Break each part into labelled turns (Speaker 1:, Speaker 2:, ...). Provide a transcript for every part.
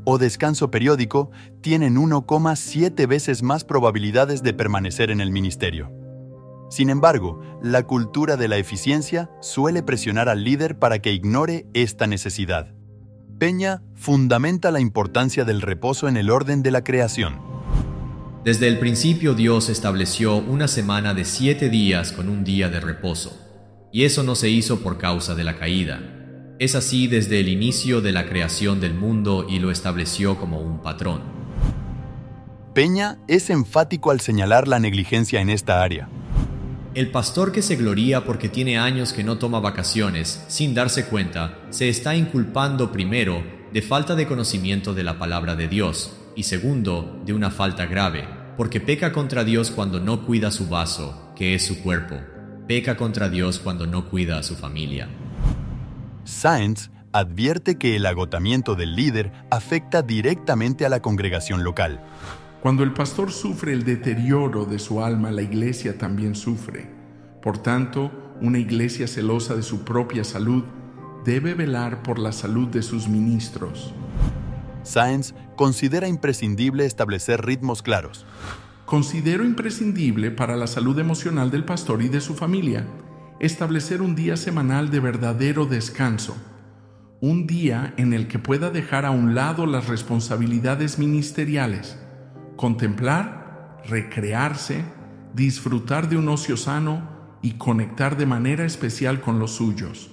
Speaker 1: o descanso periódico tienen 1,7 veces más probabilidades de permanecer en el ministerio. Sin embargo, la cultura de la eficiencia suele presionar al líder para que ignore esta necesidad. Peña fundamenta la importancia del reposo en el orden de la creación.
Speaker 2: Desde el principio Dios estableció una semana de 7 días con un día de reposo, y eso no se hizo por causa de la caída. Es así desde el inicio de la creación del mundo y lo estableció como un patrón.
Speaker 1: Peña es enfático al señalar la negligencia en esta área.
Speaker 2: El pastor que se gloría porque tiene años que no toma vacaciones, sin darse cuenta, se está inculpando primero de falta de conocimiento de la palabra de Dios y segundo, de una falta grave, porque peca contra Dios cuando no cuida su vaso, que es su cuerpo. Peca contra Dios cuando no cuida a su familia.
Speaker 1: Sáenz advierte que el agotamiento del líder afecta directamente a la congregación local.
Speaker 3: Cuando el pastor sufre el deterioro de su alma, la iglesia también sufre. Por tanto, una iglesia celosa de su propia salud debe velar por la salud de sus ministros.
Speaker 1: Sáenz considera imprescindible establecer ritmos claros.
Speaker 3: Considero imprescindible para la salud emocional del pastor y de su familia establecer un día semanal de verdadero descanso. Un día en el que pueda dejar a un lado las responsabilidades ministeriales, contemplar, recrearse, disfrutar de un ocio sano y conectar de manera especial con los suyos.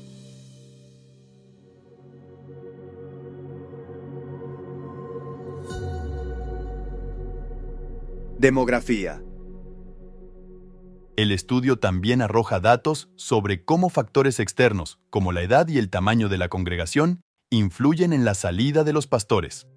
Speaker 4: Demografía.
Speaker 1: El estudio también arroja datos sobre cómo factores externos, como la edad y el tamaño de la congregación, influyen en la salida de los pastores.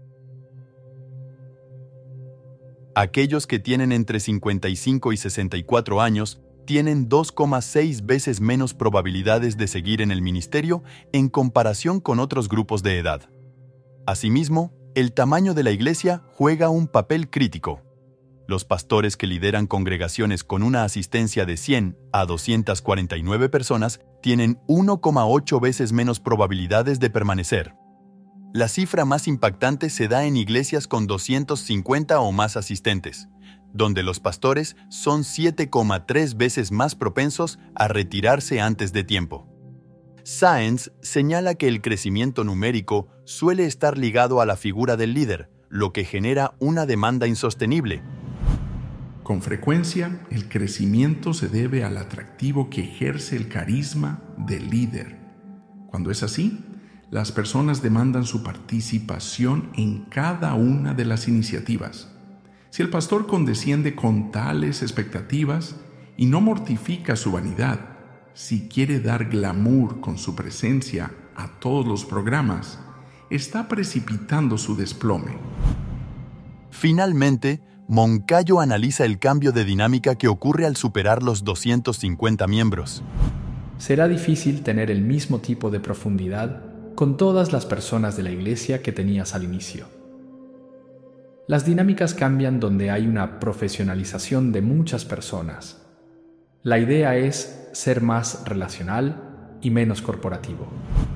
Speaker 1: Aquellos que tienen entre 55 y 64 años tienen 2,6 veces menos probabilidades de seguir en el ministerio en comparación con otros grupos de edad. Asimismo, el tamaño de la iglesia juega un papel crítico. Los pastores que lideran congregaciones con una asistencia de 100 a 249 personas tienen 1,8 veces menos probabilidades de permanecer. La cifra más impactante se da en iglesias con 250 o más asistentes, donde los pastores son 7,3 veces más propensos a retirarse antes de tiempo. Sáenz señala que el crecimiento numérico suele estar ligado a la figura del líder, lo que genera una demanda insostenible.
Speaker 3: Con frecuencia, el crecimiento se debe al atractivo que ejerce el carisma del líder. Cuando es así, las personas demandan su participación en cada una de las iniciativas. Si el pastor condesciende con tales expectativas y no mortifica su vanidad, si quiere dar glamour con su presencia a todos los programas, está precipitando su desplome.
Speaker 1: Finalmente, Moncayo analiza el cambio de dinámica que ocurre al superar los 250 miembros.
Speaker 5: Será difícil tener el mismo tipo de profundidad con todas las personas de la iglesia que tenías al inicio. Las dinámicas cambian donde hay una profesionalización de muchas personas. La idea es ser más relacional y menos corporativo.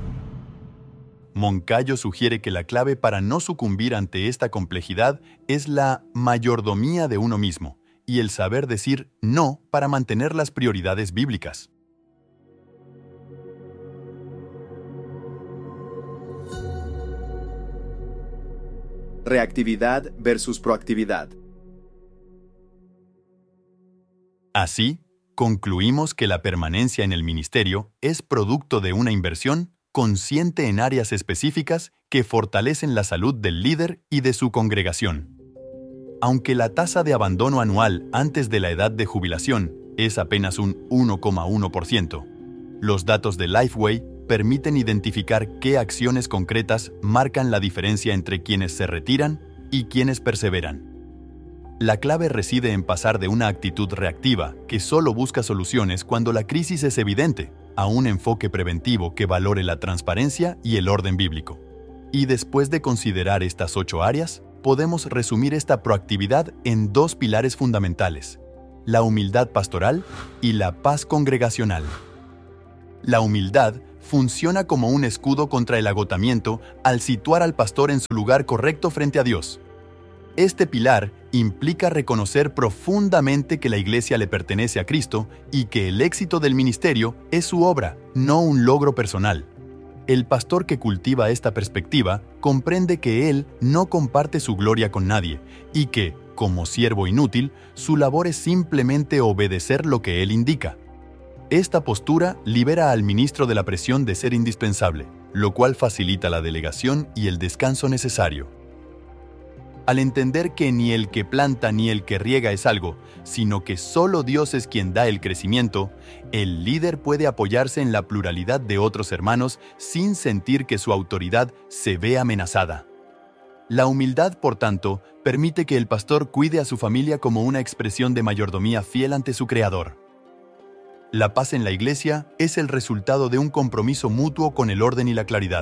Speaker 1: Moncayo sugiere que la clave para no sucumbir ante esta complejidad es la mayordomía de uno mismo y el saber decir no para mantener las prioridades bíblicas.
Speaker 4: Reactividad versus proactividad.
Speaker 1: Así, concluimos que la permanencia en el ministerio es producto de una inversión consciente en áreas específicas que fortalecen la salud del líder y de su congregación. Aunque la tasa de abandono anual antes de la edad de jubilación es apenas un 1,1%, los datos de Lifeway permiten identificar qué acciones concretas marcan la diferencia entre quienes se retiran y quienes perseveran. La clave reside en pasar de una actitud reactiva que solo busca soluciones cuando la crisis es evidente, a un enfoque preventivo que valore la transparencia y el orden bíblico. Y después de considerar estas 8 áreas, podemos resumir esta proactividad en 2 pilares fundamentales: la humildad pastoral y la paz congregacional. La humildad funciona como un escudo contra el agotamiento al situar al pastor en su lugar correcto frente a Dios. Este pilar implica reconocer profundamente que la iglesia le pertenece a Cristo y que el éxito del ministerio es su obra, no un logro personal. El pastor que cultiva esta perspectiva comprende que él no comparte su gloria con nadie y que, como siervo inútil, su labor es simplemente obedecer lo que él indica. Esta postura libera al ministro de la presión de ser indispensable, lo cual facilita la delegación y el descanso necesario. Al entender que ni el que planta ni el que riega es algo, sino que solo Dios es quien da el crecimiento, el líder puede apoyarse en la pluralidad de otros hermanos sin sentir que su autoridad se ve amenazada. La humildad, por tanto, permite que el pastor cuide a su familia como una expresión de mayordomía fiel ante su Creador. La paz en la iglesia es el resultado de un compromiso mutuo con el orden y la claridad.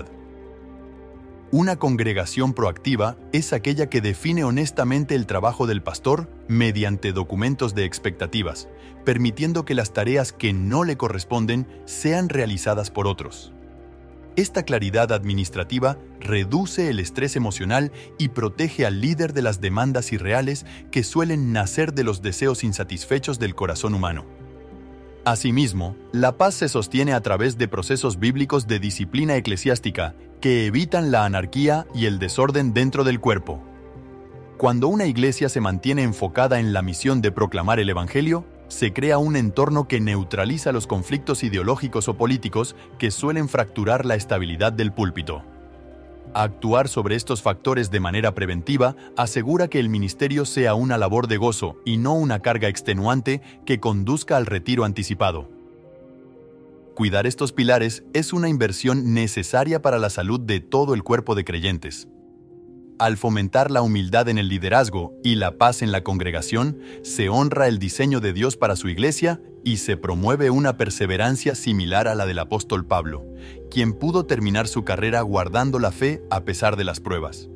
Speaker 1: Una congregación proactiva es aquella que define honestamente el trabajo del pastor mediante documentos de expectativas, permitiendo que las tareas que no le corresponden sean realizadas por otros. Esta claridad administrativa reduce el estrés emocional y protege al líder de las demandas irreales que suelen nacer de los deseos insatisfechos del corazón humano. Asimismo, la paz se sostiene a través de procesos bíblicos de disciplina eclesiástica que evitan la anarquía y el desorden dentro del cuerpo. Cuando una iglesia se mantiene enfocada en la misión de proclamar el Evangelio, se crea un entorno que neutraliza los conflictos ideológicos o políticos que suelen fracturar la estabilidad del púlpito. Actuar sobre estos factores de manera preventiva asegura que el ministerio sea una labor de gozo y no una carga extenuante que conduzca al retiro anticipado. Cuidar estos pilares es una inversión necesaria para la salud de todo el cuerpo de creyentes. Al fomentar la humildad en el liderazgo y la paz en la congregación, se honra el diseño de Dios para su iglesia y se promueve una perseverancia similar a la del apóstol Pablo, quien pudo terminar su carrera guardando la fe a pesar de las pruebas.